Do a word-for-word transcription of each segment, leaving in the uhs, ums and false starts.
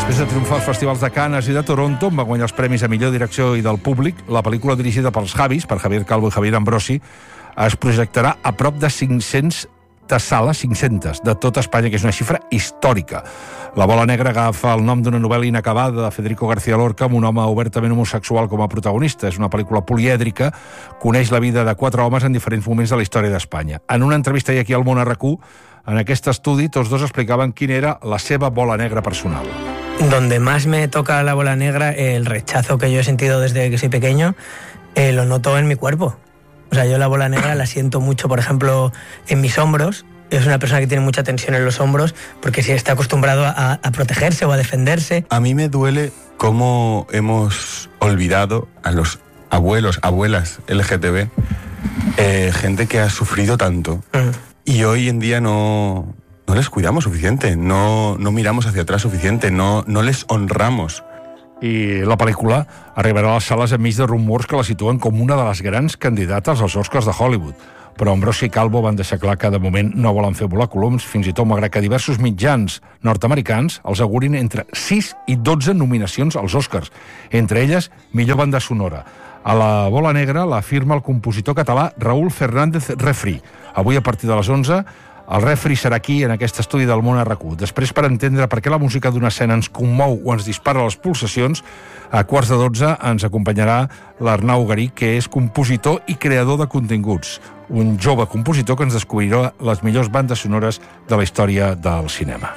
Després de triomfar als festivals de Canes i de Toronto, on va guanyar els premis a millor direcció i del públic, la pel·lícula dirigida pels Javis, per Javier Calvo i Javier Ambrosi, es projectarà a prop de cinc-centes sales, cinc-centes, de tota Espanya, que és una xifra històrica. La Bola Negra agafa el nom d'una novel·la inacabada de Federico García Lorca amb un home obertament homosexual com a protagonista. És una pel·lícula polièdrica, coneix la vida de quatre homes en diferents moments de la història d'Espanya. En una entrevista i aquí al Món R Q, en aquest estudi, tots dos explicaven quina era la seva bola negra personal. Donde más me toca la bola negra, el rechazo que yo he sentido desde que soy pequeño, eh, lo noto en mi cuerpo. O sea, yo la bola negra la siento mucho, por ejemplo, en mis hombros. Es una persona que tiene mucha tensión en los hombros porque sí está acostumbrado a, a protegerse o a defenderse. A mí me duele cómo hemos olvidado a los abuelos, abuelas L G T B, eh, gente que ha sufrido tanto. Uh-huh. Y hoy en día no... No les cuidamos suficiente, no, no miramos hacia atrás suficiente, no, no les honramos. I la pel·lícula arribarà a les sales enmig de rumors que la situen com una de les grans candidates als Oscars de Hollywood. Però Ambrosi i Calvo van deixar clar que de moment no volen fer volar coloms, fins i tot malgrat que diversos mitjans nord-americans els augurin entre sis i dotze nominacions als Oscars, entre elles millor banda sonora. A la Bola Negra la firma el compositor català Raúl Fernández Refri. Avui a partir de les onze el Refri serà aquí, en aquest estudi del Món R Q. Després, per entendre per què la música d'una escena ens commou o ens dispara les pulsacions, a quarts de dotze ens acompanyarà l'Arnau Garí, que és compositor i creador de continguts. Un jove compositor que ens descobrirà les millors bandes sonores de la història del cinema.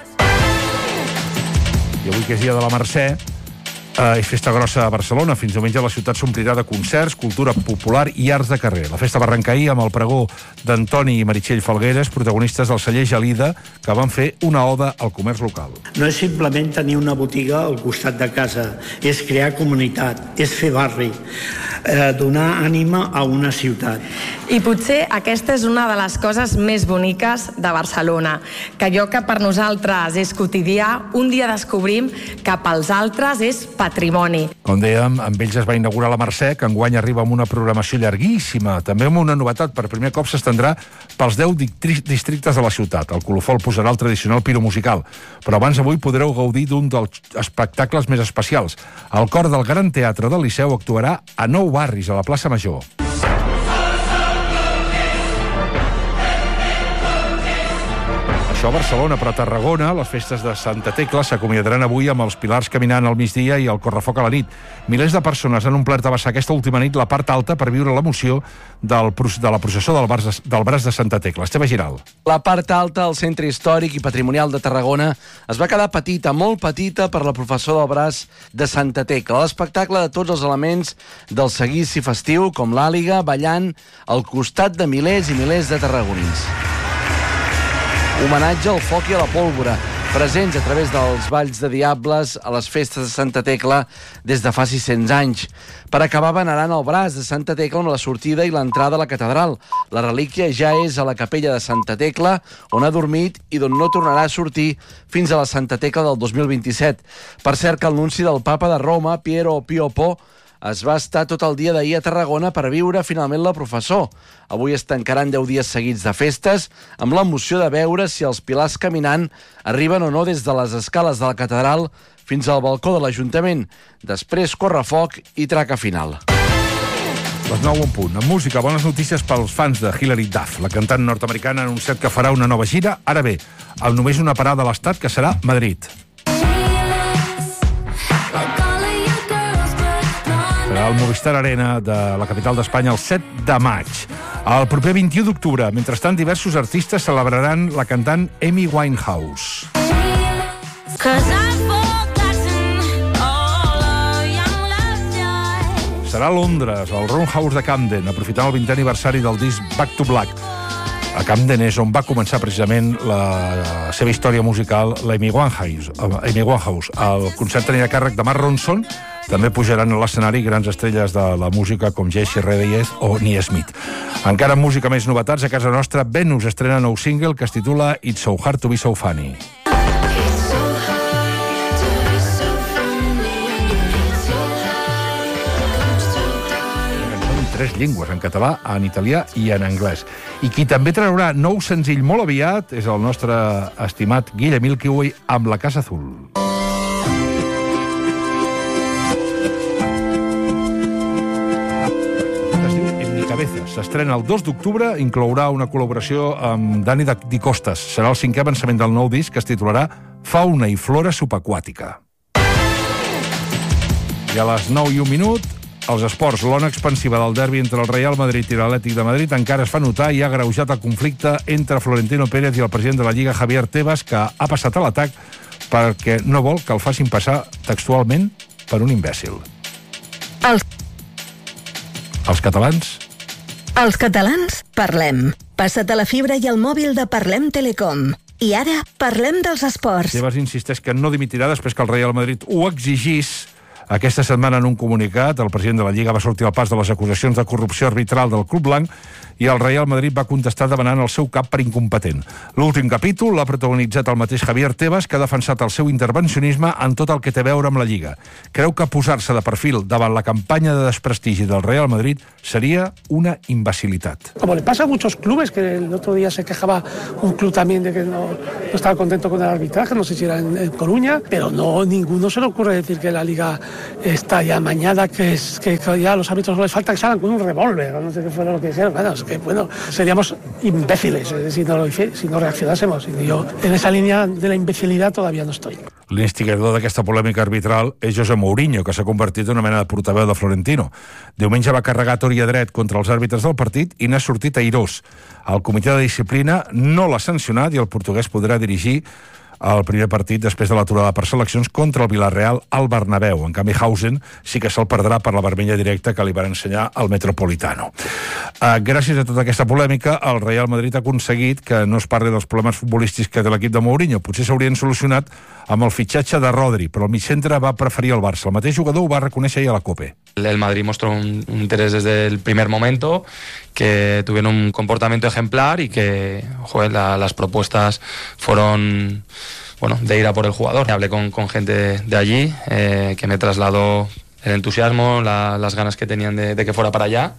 I avui, que és dia de la Mercè, és festa grossa a Barcelona. Fins diumenge la ciutat s'omplirà de concerts, cultura popular i arts de carrer. La festa va arrencar ahir amb el pregó d'Antoni i Meritxell Falgueres, protagonistes del celler Gelida, que van fer una oda al comerç local. No és simplement tenir una botiga al costat de casa, és crear comunitat, és fer barri, eh, donar ànima a una ciutat. I potser aquesta és una de les coses més boniques de Barcelona, que allò que per nosaltres és quotidià, un dia descobrim que pels altres és patrimoni. Com dèiem, amb ells es va inaugurar la Mercè, que enguany arriba amb una programació llarguíssima. També amb una novetat, per primer cop s'estendrà pels deu districtes de la ciutat. El colofó el posarà el tradicional piro musical. Però abans avui podreu gaudir d'un dels espectacles més especials. El cor del Gran Teatre del Liceu actuarà a nou barris, a la plaça Major. Això a Barcelona, però a Tarragona, les festes de Santa Tecla s'acomiadaran avui amb els pilars caminant al migdia i el correfoc a la nit. Milers de persones han omplert a vessar aquesta última nit la part alta per viure l'emoció del, de la processó del, bar, del braç de Santa Tecla. Esteve Giral. La part alta al centre històric i patrimonial de Tarragona es va quedar petita, molt petita, per la processó del braç de Santa Tecla. L'espectacle de tots els elements del seguici festiu, com l'àliga, ballant al costat de milers i milers de tarragonins. Homenatge al foc i a la pólvora, presents a través dels balls de diables a les festes de Santa Tecla des de fa sis-cents anys. Per acabar venerant el braç de Santa Tecla amb la sortida i l'entrada a la catedral. La relíquia ja és a la capella de Santa Tecla, on ha dormit i d'on no tornarà a sortir fins a la Santa Tecla del dos mil vint-i-set. Per cert, que el nunci del papa de Roma, Piero Pio Po, es va estar tot el dia d'ahir a Tarragona per viure finalment la professó. Avui es tancaran deu dies seguits de festes, amb l'emoció de veure si els pilars caminant arriben o no des de les escales de la catedral fins al balcó de l'Ajuntament. Després correfoc i traca final. Les nou en punt. En música, bones notícies pels fans de Hilary Duff. La cantant nord-americana ha anunciat que farà una nova gira, ara bé, amb només una parada a l'estat, que serà Madrid. Serà al Movistar Arena de la capital d'Espanya el set de maig. El proper vint-i-u d'octubre, mentrestant, diversos artistes celebraran la cantant Amy Winehouse. Serà a Londres, al Roundhouse de Camden, aprofitant el vintè aniversari del disc Back to Black. A Camden és on va començar precisament la seva història musical, l'Amy Winehouse. Amy Winehouse. El concert anirà a càrrec de Mark Ronson. També pujaran a l'escenari grans estrelles de la música com Jesse Redeyes o Nia Smith. Encara en música més novetats, a casa nostra, Venus estrena nou single que es titula It's So Hard to Be So Funny. Tres llengües, en català, en italià i en anglès. I qui també traurà nou senzill molt aviat és el nostre estimat Guille Milky Way amb La Casa Azul. Cabeza. S'estrena el dos d'octubre, inclourà una col·laboració amb Dani Di Costas. Serà el cinquè avançament del nou disc, que es titularà Fauna i flora subaquàtica. I a les nou i un minut, els esports. L'ona expansiva del derbi entre el Real Madrid i l'Atlètic de Madrid encara es fa notar i ha agreujat el conflicte entre Florentino Pérez i el president de la Lliga, Javier Tebas, que ha passat a l'atac perquè no vol que el facin passar textualment per un imbècil. Els... Els catalans? Els catalans parlem. Passa't a la fibra i al mòbil de Parlem Telecom. I ara parlem dels esports. Tebas insisteix que no dimitirà després que el Real Madrid ho exigís. Aquesta setmana, en un comunicat, el president de la Lliga va sortir al pas de les acusacions de corrupció arbitral del Club Blanc i el Real Madrid va contestar demanant el seu cap per incompetent. L'últim capítol l'ha protagonitzat el mateix Javier Tebas, que ha defensat el seu intervencionisme en tot el que té a veure amb la Lliga. Creu que posar-se de perfil davant la campanya de desprestigi del Real Madrid sería una imbecilitat. Como le pasa a muchos clubes, que el otro día se quejaba un club también de que no, no estaba contento con el arbitraje, no sé si era en, en Coruña, pero no, ninguno se le ocurre decir que la Liga está ya amañada, que, es, que ya a los árbitros no les falta que salgan con un revólver, no sé qué fue lo que dijeron. Bueno, es que bueno, seríamos imbéciles eh, si, no lo, si no reaccionásemos. Y yo en esa línea de la imbecilidad todavía no estoy. L'instigador d'aquesta polèmica arbitral és José Mourinho, que s'ha convertit en una mena de portaveu de Florentino. Diumenge va carregar a tor i a dret contra els àrbitres del partit i n'ha sortit airós. El comitè de disciplina no l'ha sancionat i el portuguès podrà dirigir el primer partit després de l'aturada per seleccions contra el Villarreal al Bernabéu. En canvi, Hausen sí que se'l perdrà per la vermella directa que li van ensenyar al Metropolitano. Uh, gràcies a tota aquesta polèmica, el Real Madrid ha aconseguit que no es parli dels problemes futbolístics que té l'equip de Mourinho. Potser s'haurien solucionat amb el fitxatge de Rodri, però el migcentre va preferir el Barça. El mateix jugador ho va reconèixer ahir a la COPE. El Madrid mostró un, un interés desde el primer momento, que tuvieron un comportamiento ejemplar y que joder, la, las propuestas fueron bueno, de ir a por el jugador. Hablé con, con gente de, de allí eh, que me trasladó el entusiasmo, la, las ganas que tenían de, de que fuera para allá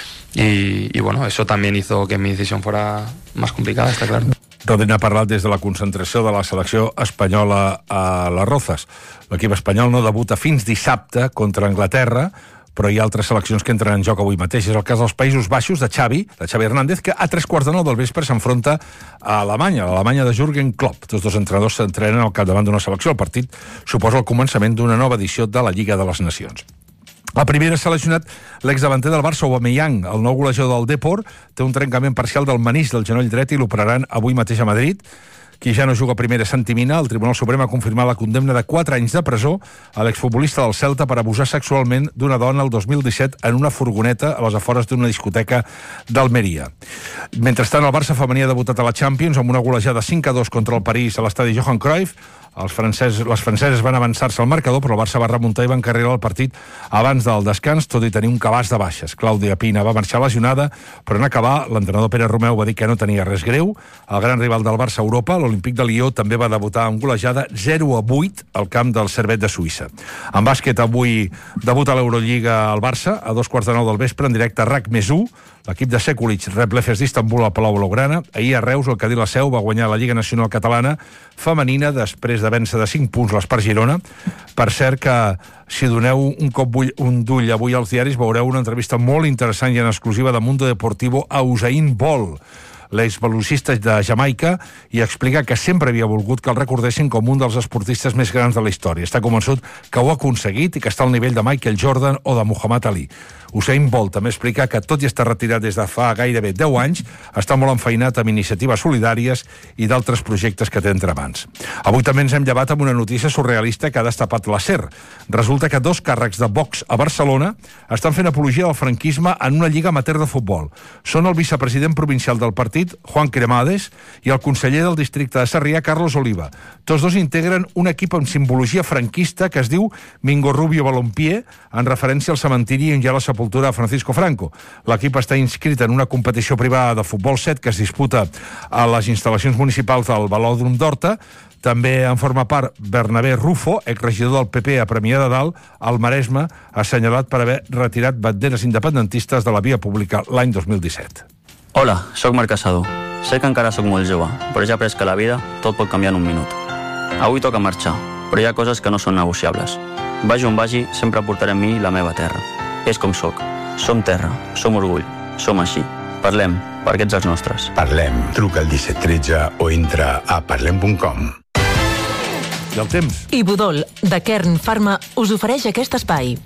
y, y bueno, eso también hizo que mi decisión fuera más complicada, está claro. Rodri n'ha parlat des de la concentració de la selecció espanyola a les Rozas. L'equip espanyol no debuta fins dissabte contra Anglaterra, però hi ha altres seleccions que entren en joc avui mateix. És el cas dels Països Baixos de Xavi, de Xavi Hernández, que a tres quarts de nou del vespre s'enfronta a Alemanya, l'Alemanya de Jürgen Klopp. Tots dos entrenadors s'entrenen al capdavant d'una selecció. El partit suposa el començament d'una nova edició de la Lliga de les Nacions. La primera ha seleccionat l'exdavanter del Barça, Aubameyang. El nou golejador del Depor té un trencament parcial del menís del genoll dret i l'operaran avui mateix a Madrid. Qui ja no juga a primera Santimina, el Tribunal Suprem ha confirmat la condemna de quatre anys de presó a l'exfutbolista del Celta per abusar sexualment d'una dona el dos mil disset en una furgoneta a les afores d'una discoteca d'Almeria. Mentrestant, el Barça femení ha debutat a la Champions amb una golejada cinc a dos contra el París a l'estadi Johan Cruyff. Els francesos, les franceses van avançar-se al marcador, però el Barça va remuntar i va encarrilar el partit abans del descans, tot i tenir un cabàs de baixes. Clàudia Pina va marxar lesionada, però en acabar, l'entrenador Pere Romeu va dir que no tenia res greu. El gran rival del Barça a Europa, l'Olímpic de Lió, també va debutar amb golejada zero a vuit al camp del Servette de Suïssa. En bàsquet, avui debuta a l'Eurolliga al Barça, a dos quarts de nou del vespre, en directe a RAC més u. L'equip de Sekulic rep l'Efes d'Istanbul al Palau Blaugrana. Ahir a Reus, el Cadí la Seu va guanyar la Lliga Nacional Catalana femenina després de vèncer de cinc punts l'Espart Girona. Per cert que, si doneu un cop un d'ull avui als diaris, veureu una entrevista molt interessant i en exclusiva de Mundo Deportivo a Usain Bolt, l'exvelocista de Jamaica, i explica que sempre havia volgut que el recordessin com un dels esportistes més grans de la història. Està convençut que ho ha aconseguit i que està al nivell de Michael Jordan o de Muhammad Ali. Usain Bolt també explica que, tot i estar retirat des de fa gairebé deu anys, està molt enfeinat amb iniciatives solidàries i d'altres projectes que té entre mans. Avui també ens hem llevat amb una notícia surrealista que ha destapat la SER. Resulta que dos càrrecs de Vox a Barcelona estan fent apologia del franquisme en una lliga amateur de futbol. Són el vicepresident provincial del partit, Juan Cremades, i el conseller del districte de Sarrià, Carlos Oliva. Tots dos integren un equip amb simbologia franquista que es diu Mingo Rubio Balompié, en referència al cementiri on hi ha la sepultura de Francisco Franco. L'equip està inscrit en una competició privada de futbol set que es disputa a les instal·lacions municipals del Velòdrom d'Horta. També en forma part Bernabé Rufo, exregidor del P P a Premià de Dalt, al Maresme, assenyalat per haver retirat banderes independentistes de la via pública l'any dos mil disset. Hola, sóc Marc Casado. Sé que encara sóc molt jove, però ja he après que a la vida tot pot canviar en un minut. Avui toca marxar, però hi ha coses que no són negociables. Vagi on vagi, sempre portaré amb mi la meva terra. És com sóc. Som terra, som orgull. Som així. Parlem, perquè ets els nostres. Parlem. Truca al disset tretze o entra a parlem punt com. I el temps. Ibudol, de Kern Pharma, us ofereix aquest espai.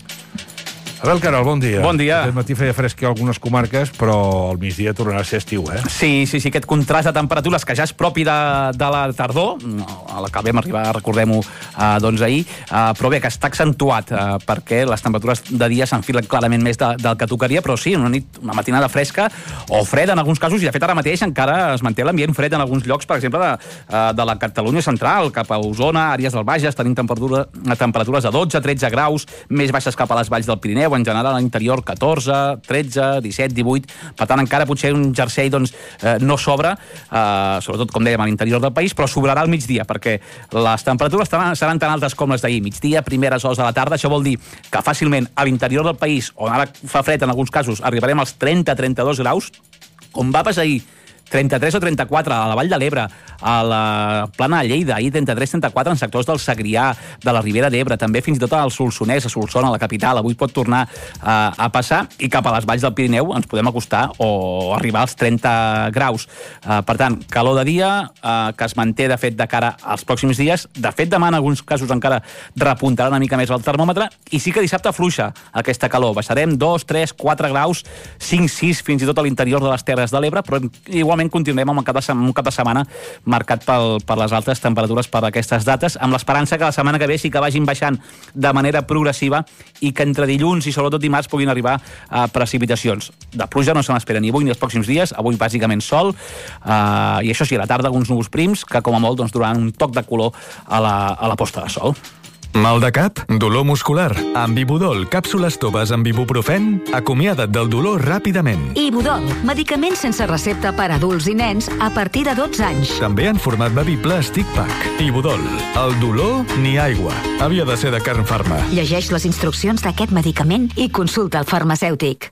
Abel Caral, bon dia. Bon dia. Aquest matí feia fresc a algunes comarques, però al migdia tornarà a ser estiu, eh? Sí, sí, sí, aquest contrast de temperatures que ja és propi de, de la tardor, a la que vam arribar, recordem-ho, eh, doncs ahir, eh, però bé, que està accentuat, eh, perquè les temperatures de dia s'enfilen clarament més de, del que tocaria, però sí, una nit, una matinada fresca o freda en alguns casos, i de fet ara mateix encara es manté l'ambient fred en alguns llocs, per exemple, de, de la Catalunya central, cap a Osona, àrees del Bages, tenim temperatura, temperatures de dotze a tretze graus, més baixes cap a les valls del Pirineu, en general a l'interior catorze, tretze, disset, divuit, per tant encara potser un jersei doncs, eh, no sobra, eh, sobretot com dèiem a l'interior del país, però sobrarà al migdia, perquè les temperatures seran, seran tan altes com les d'ahir, migdia, primeres hores de la tarda, això vol dir que fàcilment a l'interior del país, on ara fa fred en alguns casos, arribarem als trenta a trenta-dos graus, com va passar ahir, trenta-tres o trenta-quatre a la Vall de l'Ebre, a la Plana de Lleida, ahir trenta-tres trenta-quatre en sectors del Segrià, de la Ribera d'Ebre, també fins i tot al Solsonès, a Solsona, a la capital, avui pot tornar eh, a passar, i cap a les valls del Pirineu ens podem acostar o arribar als trenta graus. Eh, per tant, calor de dia, eh, que es manté de fet de cara als pròxims dies, de fet demà en alguns casos encara repuntarà una mica més el termòmetre, i sí que dissabte fluixa aquesta calor, baixarem dos, tres, quatre graus, cinc, sis, fins i tot a l'interior de les Terres de l'Ebre, però igualment continuem amb un cap de, un cap de setmana marcat pel, per les altes temperatures per aquestes dates, amb l'esperança que la setmana que ve sí que vagin baixant de manera progressiva i que entre dilluns i sobretot dimarts puguin arribar a precipitacions. De pluja no se n'espera ni avui ni els pròxims dies, avui bàsicament sol, eh, i això sí, a la tarda alguns núvols prims que com a molt doncs, donaran un toc de color a la, a la posta de sol. Mal de cap? Dolor muscular? Amb Ibudol, càpsules toves amb ibuprofen? Acomiada't del dolor ràpidament. Ibudol, medicament sense recepta per a adults i nens a partir de dotze anys. També en format bevible Stick Pack. Ibudol, el dolor ni aigua. Havia de ser de Kern Pharma. Llegeix les instruccions d'aquest medicament i consulta el farmacèutic.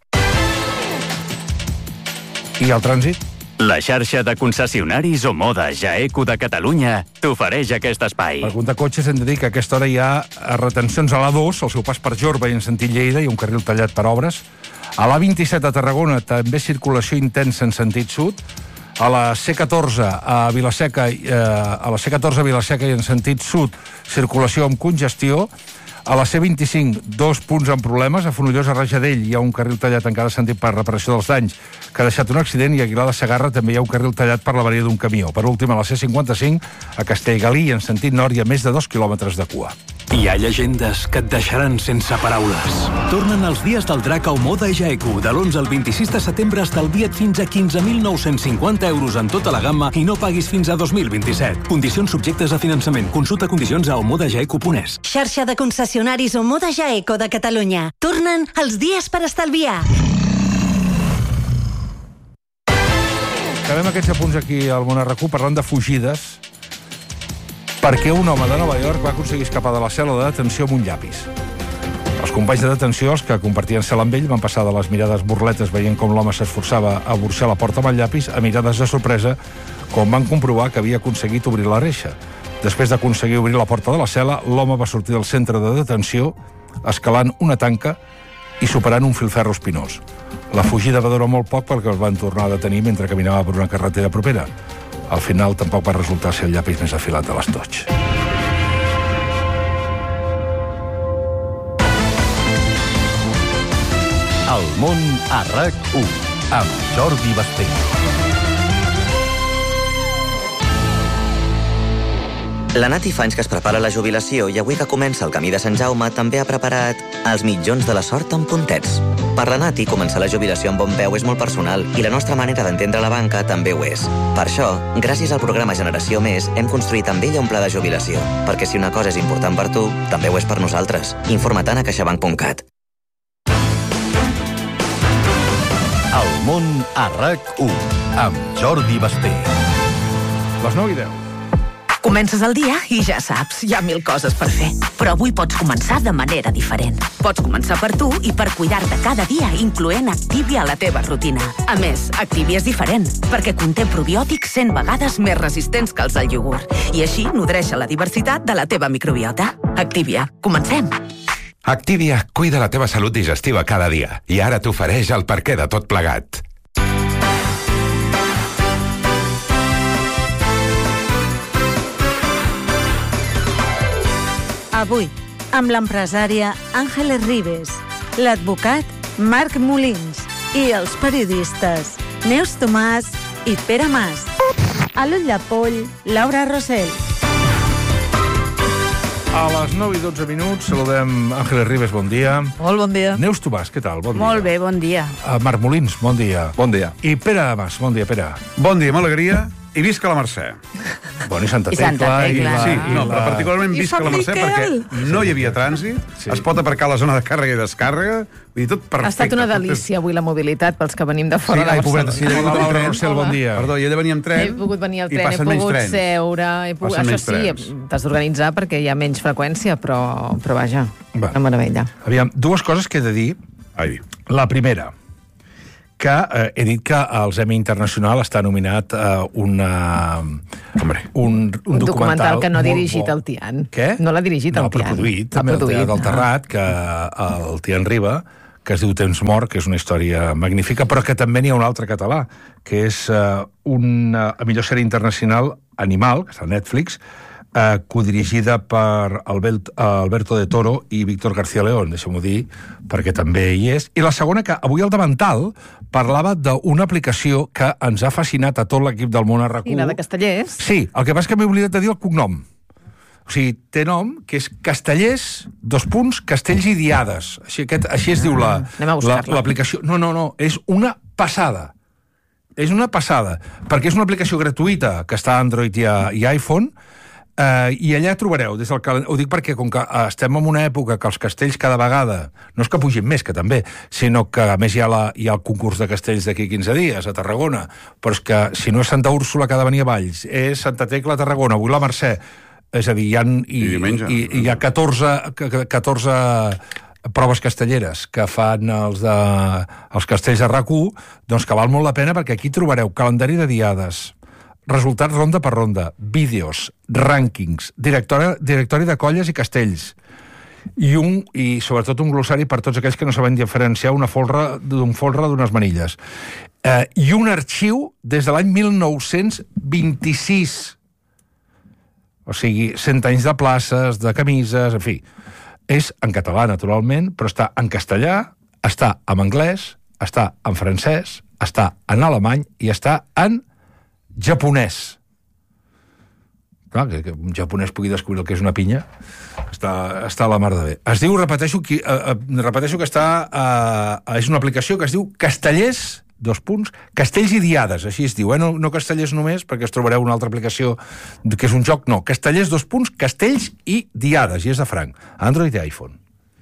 I el trànsit? La xarxa de concessionaris Omoda Jaeco de Catalunya t'ofereix aquest espai. Per comptar cotxes hem de dir que a aquesta hora hi ha retencions a l'A dos, al seu pas per Jorba i en sentit Lleida, hi ha un carril tallat per obres. A l'A vint-i-set a Tarragona també circulació intensa en sentit sud. A la C catorze a Vilaseca, eh, a la C catorze a Vilaseca i en sentit sud, circulació amb congestió. A la C vint-i-cinc, dos punts amb problemes. A Fonollosa, a Rajadell, hi ha un carril tallat en cada sentit per reparació dels danys que ha deixat un accident, i a Aguilar de Segarra també hi ha un carril tallat per l'avaria d'un camió. Per últim, a la C cinquanta-cinc, a Castellgalí, en sentit nord, hi ha més de dos quilòmetres de cua. Hi ha llegendes que et deixaran sense paraules. Tornen els dies del drac a Omoda Jaeco. De l'onze al vint-i-sis de setembre estalvia't fins a quinze mil nou-cents cinquanta euros en tota la gamma i no paguis fins a dos mil vint-i-set. Condicions subjectes a finançament. Consulta condicions a omoda jaeco punt es. Xarxa de concessionaris Omoda Jaeco de Catalunya. Tornen els dies per estalviar. Acabem aquests apunts aquí al Món R Q parlant de fugides, perquè un home de Nova York va aconseguir escapar de la cel·la de detenció amb un llapis. Els companys de detenció, els que compartien cel·la amb ell, van passar de les mirades burletes veient com l'home s'esforçava a burxar la porta amb el llapis a mirades de sorpresa quan van comprovar que havia aconseguit obrir la reixa. Després d'aconseguir obrir la porta de la cel·la, l'home va sortir del centre de detenció escalant una tanca i superant un filferro espinós. La fugida va durar molt poc perquè el van tornar a detenir mentre caminava per una carretera propera. Al final tampoc va resultar ser el llapis més afilat de l'estoig. El món a RAC u amb Jordi Basté. La Nati fa anys que es prepara la jubilació i avui que comença el camí de Sant Jaume també ha preparat els mitjons de la sort amb puntets. Per la Nati, començar la jubilació amb bon peu és molt personal i la nostra manera d'entendre la banca també ho és. Per això, gràcies al programa Generació Més, hem construït amb ella un pla de jubilació, perquè si una cosa és important per tu, també ho és per nosaltres. Informa-te'n a caixabank punt cat. El món a RAC u amb Jordi Basté. Les nou i deu. Comences el dia i ja saps, hi ha mil coses per fer. Però avui pots començar de manera diferent. Pots començar per tu i per cuidar-te cada dia, incloent Activia a la teva rutina. A més, Activia és diferent, perquè conté probiòtics cent vegades més resistents que els del iogurt. I així nodreix la diversitat de la teva microbiota. Activia. Comencem. Activia cuida la teva salut digestiva cada dia i ara t'ofereix el perquè de tot plegat. Avui, amb l'empresària Àngeles Ribes, l'advocat Marc Molins i els periodistes Neus Tomàs i Pere Mas. A l'ull de poll, Laura Rosell. A les nou i dotze minuts saludem Àngeles Ribes, bon dia. Molt bon dia. Neus Tomàs, què tal? Bon dia. Molt bé, bon dia. Uh, Marc Molins, bon dia. Bon dia. I Pere Mas, bon dia, Pere. Bon dia, amb alegria, i visca la Mercè. Bon, i Santa I Tecla. Santa Tecla. I Sí, la... no, però particularment I visca la Mercè Sant Miquel. perquè no hi havia trànsit, sí. Es pot aparcar a la zona de càrrega i descàrrega, vull dir, tot perfecte. Ha estat una delícia avui la mobilitat pels que venim de fora Sí, de ai, Barcelona. pobreta, sí, ella ha vingut en tren. Rosell, bon dia. Perdó, ella venia amb tren. He pogut venir al i tren, he passen menys pogut trens. seure... He pogut... Passen Això menys sí, trens. t'has d'organitzar perquè hi ha menys freqüència, però, però vaja, Va. una meravella. Aviam, dues coses que he de dir. Ai. La primera, que eh, he dit que els Emmy Internacional està nominat a eh, una... Hombre, un, un, Un documental que no ha molt dirigit bo. el Tian. Què? No l'ha dirigit no, el Tian. No, però produït, també, Ha produït, el Teatre del ah. Terrat, que el Tian Riba, que es diu Temps mort, que és una història magnífica, però que també n'hi ha un altre català, que és eh, una, la millor sèrie internacional Animal, que està a Netflix, eh, codirigida per Albert, Alberto de Toro i Víctor García León, deixem-ho dir, perquè també hi és. I la segona, que avui al Davantal parlava d'una aplicació que ens ha fascinat a tot l'equip del món a RAC u. I la de Castellers. Sí, el que passa és que m'he oblidat de dir el cognom. O sigui, té nom, que és Castellers, dos punts, Castells i Diades. Així, aquest, així es diu la, Anem a la, buscar-la. l'aplicació. No, no, no, és una passada. És una passada, perquè és una aplicació gratuïta que està a Android i, a, i iPhone, eh, i allà trobareu, des del cal... ho dic perquè com que estem en una època que els castells cada vegada, no és que pugin més, que també, sinó que a més hi ha, la, hi ha el concurs de castells d'aquí quinze dies, a Tarragona, però és que si no és Santa Úrsula que ha de venir a Valls, és Santa Tecla a Tarragona, avui la Mercè, és a dir, hi ha, i, I diumenge. i, i hi ha catorze, catorze proves castelleres que fan els, de, els castells de RAC u, doncs que val molt la pena perquè aquí trobareu calendari de diades, resultats ronda per ronda, vídeos, rànquings, directori, directori de colles i castells, i, un, i sobretot un glossari per tots aquells que no saben diferenciar una folre d'un folre d'unes manilles. Eh, I un arxiu des de l'any mil nou-cents vint-i-sis. O sigui, cent anys de places, de camises, en fi. És en català, naturalment, però està en castellà, està en anglès, està en francès, està en alemany i està en japonès. Clar, que, que un japonès pugui descobrir el que és una pinya, està, està a la mar de bé. Es diu, repeteixo, qui, eh, eh, repeteixo que està... Eh, és una aplicació que es diu Castellers, dos punts, Castells i Diades, així es diu, eh? no, no Castellers només, perquè es trobareu una altra aplicació que és un joc, no, Castellers, dos punts, Castells i Diades, i és de franc, Android i iPhone.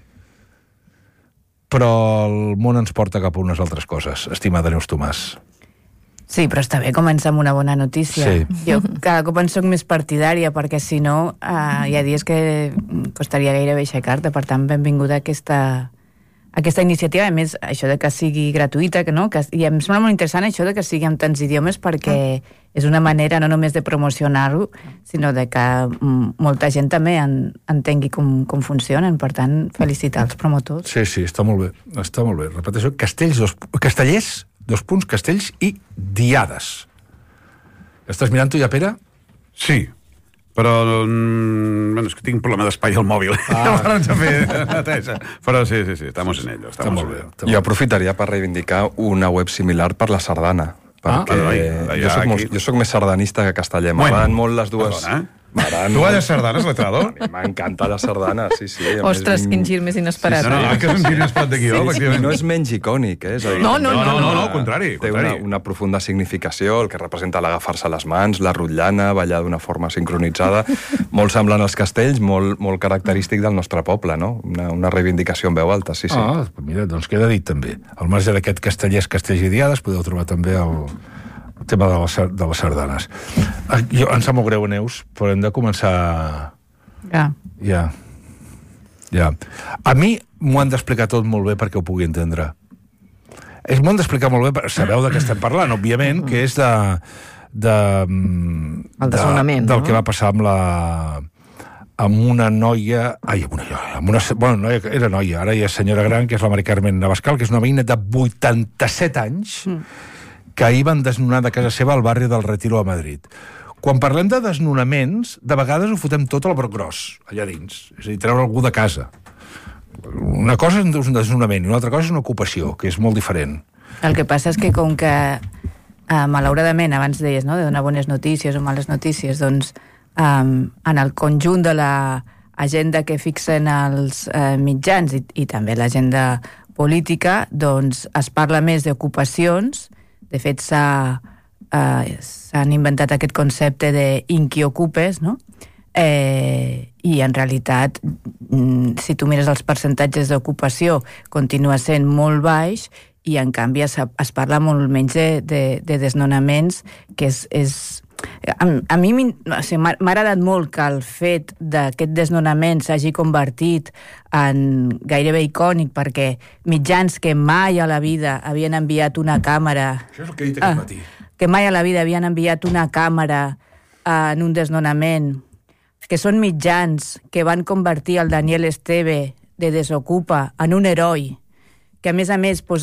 Però el món ens porta cap a unes altres coses, estimada Neus Tomàs. Sí, però està bé començar amb una bona notícia. Sí. Jo cada cop en soc més partidària, perquè si no, eh, hi ha dies que costaria gairebé aixecar-te, per tant, benvinguda a aquesta, aquesta iniciativa, a més, això de que sigui gratuïta, que no? Que, i em sembla molt interessant això de que sigui en tants idiomes, perquè ah. és una manera no només de promocionar-ho, sinó de que mm, molta gent també en, entengui com, com funcionen, per tant, felicitar els promotors. Sí, sí, està molt bé, està molt bé. Repeteixo, Castells, dos, Castellers, dos punts, Castells i Diades. Estàs mirant tu ja, Pere? Sí, però mm, bueno, és que tinc un problema d'espai al mòbil. Ah. Però sí, sí, sí, estamos en ello. Estamos molt bé. en Jo aprofitaria per reivindicar una web similar per la sardana, perquè Ah, ai, jo, soc aquí. molt, jo soc més sardanista que casteller. Bueno, M'agraden molt les dues... perdona, eh? M'agraden Tu molt. balles sardanes, letrado? A mi m'encanta la sardana, sí, sí. A Ostres, més, quin gir més inesperat. No, no, que és un gir inesperat de guió, Sí, efectivament. no és menys icònic, eh? És a dir, No, no, no, no, no, no. al contrari, Té contrari. una, una profunda significació, el que representa l'agafar-se les mans, la rotllana, ballar d'una forma sincronitzada, molt semblant als castells, molt, molt característic del nostre poble, no? Una, una reivindicació en veu alta, sí, sí. Ah, mira, doncs queda dit també. Al marge d'aquest Castellers, Castells i Diades, podeu trobar també el, el tema de les, de les sardanes. Ah, jo, em sap molt greu, Neus, però hem de començar... Ja. Ja. Ja. A mi m'ho han d'explicar tot molt bé perquè ho pugui entendre. És m'ho han d'explicar molt bé, per... sabeu de què estem parlant, òbviament, que és de... de El desnonament, de, del no? que va passar amb la... amb una noia... Ai, amb una noia... Amb una, bueno, noia, era noia, ara ja és senyora gran, que és la Mari Carmen Navascal, que és una veïna de vuitanta-set anys, mm. que ahir van desnonar de casa seva al barri del Retiro a Madrid. Quan parlem de desnonaments, de vegades ho fotem tot al broc gros, allà dins. És a dir, treure algú de casa. Una cosa és un desnonament i una altra cosa és una ocupació, que és molt diferent. El que passa és que com que, eh, malauradament, abans deies, no?, de donar bones notícies o males notícies, doncs, eh, en el conjunt de l'agenda que fixen els eh, mitjans i, i també l'agenda política, doncs es parla més d'ocupacions. De fet, s'ha, eh, s'han inventat aquest concepte d'inquiocupes, no? Eh, I en realitat, si tu mires els percentatges d'ocupació, continua sent molt baix i en canvi es, es parla molt menys de, de, de desnonaments, que és... és a, a mi o sigui, m'ha agradat molt que el fet d'aquest desnonament s'hagi convertit en gairebé icònic, perquè mitjans que mai a la vida havien enviat una càmera... Això és el que he dit aquest matí. Ah, que mai a la vida havien enviat una càmera en un desnonament, que són mitjans que van convertir el Daniel Esteve de Desocupa en un heroi, que a més a més pues,